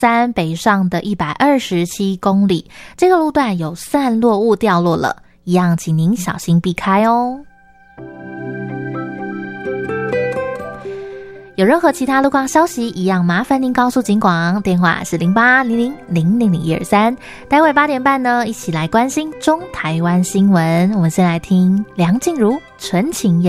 3北上的127公里，这个路段有散落物掉落了，一样请您小心避开哦。有任何其他路况消息，一样麻烦您告诉警广，电话是0800000123。待会8点半呢，一起来关心中台湾新闻。我们先来听梁静茹《纯情夜》。